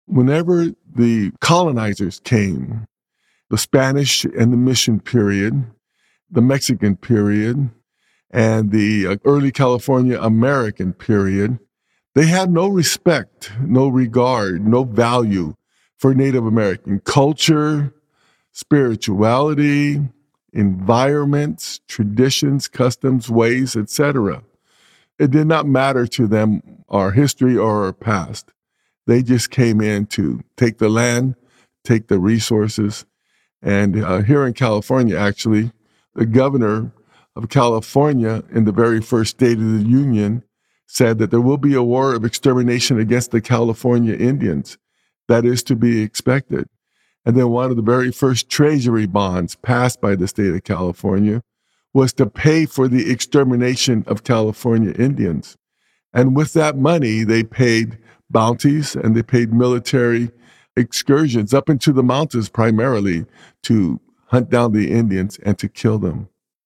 Whenever the colonizers came, the Spanish and the mission period, the Mexican period, and the early California American period, they had no respect, no regard, no value for Native American culture, spirituality, environments, traditions, customs, ways, etc. It did not matter to them our history or our past. They just came in to take the land, take the resources. And here in California, actually, the governor of California in the very first State of the Union said that there will be a war of extermination against the California Indians. That is to be expected. And then one of the very first treasury bonds passed by the state of California was to pay for the extermination of California Indians. And with that money, they paid bounties and they paid military excursions up into the mountains primarily to hunt down the Indians and to kill them.